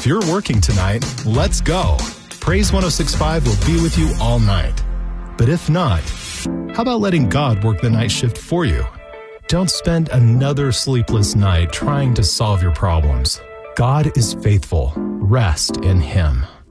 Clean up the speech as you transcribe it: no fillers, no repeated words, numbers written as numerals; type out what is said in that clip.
If you're working tonight, let's go. Praise 106.5 will be with you all night. But if not, how about letting God work the night shift for you? Don't spend another sleepless night trying to solve your problems. God is faithful. Rest in Him.